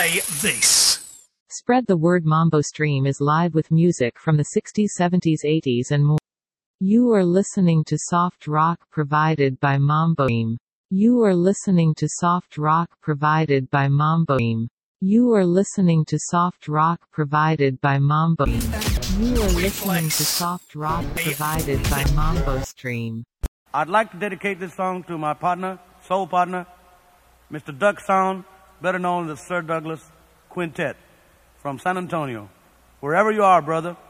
Play this. Spread the word. Mambo Stream is live with music from the 60s, 70s, 80s and more. You are listening to soft rock provided by Mambo Stream. You are listening to soft rock provided by Mambo Stream. You are listening to soft rock provided by Mambo Stream. You are listening to soft rock provided by Mambo Stream. I'd like to dedicate this song to my partner, soul partner, Mr. Duck Sound, better known as Sir Douglas Quintet, from San Antonio. Wherever you are, brother,